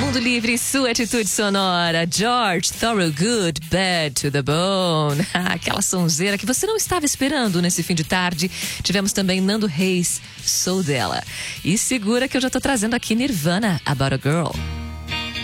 Mundo Livre, sua atitude sonora. George Thorogood, Bad to the Bone. Aquela sonzeira que você não estava esperando nesse fim de tarde. Tivemos também Nando Reis, Sou Dela. E segura que eu já tô trazendo aqui Nirvana, About a Girl.